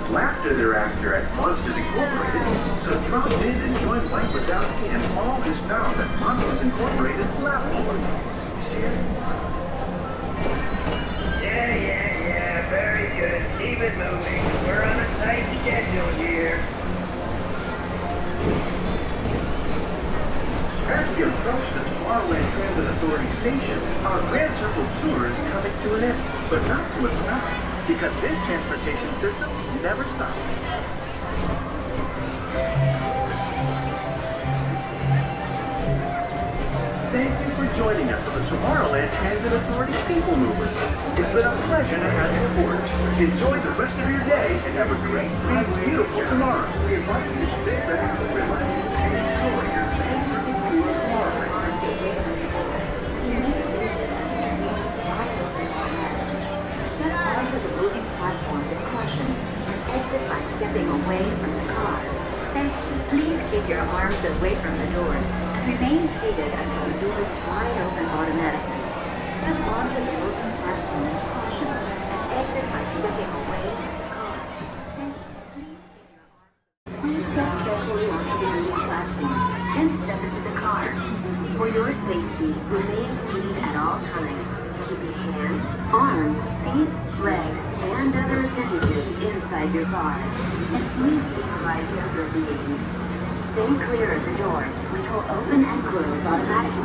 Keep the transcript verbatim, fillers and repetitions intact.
much laughter thereafter at Monsters Incorporated, so drop in and join Mike Wazowski and all his pals at Monsters Incorporated Laugh More. Share. Yeah, yeah, yeah, very good. Keep it moving. We're on a tight schedule here. As we approach the Tomorrowland Transit Authority station, our Grand Circle tour is coming to an end, but not to a stop, because this transportation system never stops. Thank you for joining us on the Tomorrowland Transit Authority People Mover. It's been a pleasure to have you aboard. Enjoy the rest of your day and have a great, big, beautiful tomorrow. We invite you to sit back, relax, and enjoy your Grand Circle tour of Tomorrowland. Step onto the moving platform with caution and exit by stepping away from the car. Thank you. Please keep your arms away from the doors and remain seated until the doors slide open automatically. Step onto the moving platform with caution and exit by stepping away from the car. Thank you. Please keep your arms. Please step carefully onto the moving platform and step into the car. For your safety, remain seated at all times, keeping hands, arms, feet, legs, and other appendages inside your car. And please supervise younger beings. Stay clear of the doors, which will open and close automatically.